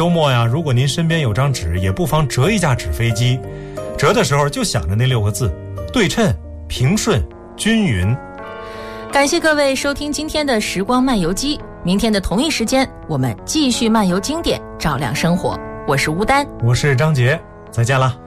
周末呀，如果您身边有张纸，也不妨折一架纸飞机。折的时候就想着那6个字：对称、平顺、均匀。 感谢各位收听今天的时光漫游记，明天的同一时间我们继续漫游经典，照亮生活。我是吴丹， 我是张杰，再见了。